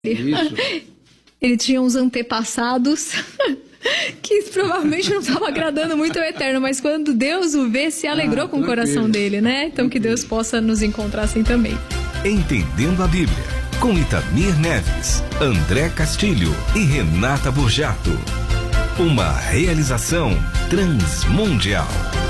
Isso. Ele tinha uns antepassados que provavelmente não estavam agradando muito ao Eterno, mas quando Deus o vê, se alegrou com o coração dele, né? Então que Deus possa nos encontrar assim também. Entendendo a Bíblia, com Itamir Neves, André Castilho e Renata Burjato. Uma realização Transmundial.